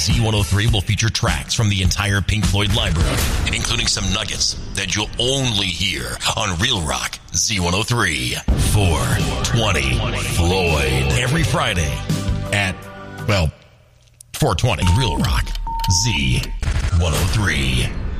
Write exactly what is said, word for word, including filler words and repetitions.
Z one oh three will feature tracks from the entire Pink Floyd library, including some nuggets that you'll only hear on Real Rock Z one oh three. four twenty Floyd. Every Friday at, well, four twenty Real Rock Z one oh three.